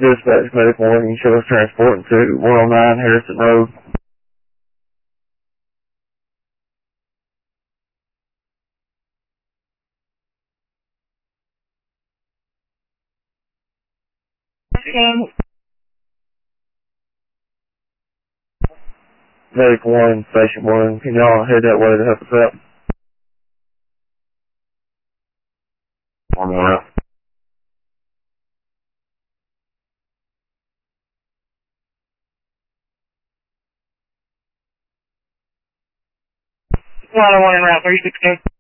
Dispatch Medical 1, you show us transporting to 109 Harrison Road. Medical 1, Station 1, can y'all head that way to help us out? One more out. Line 1 in Route 316.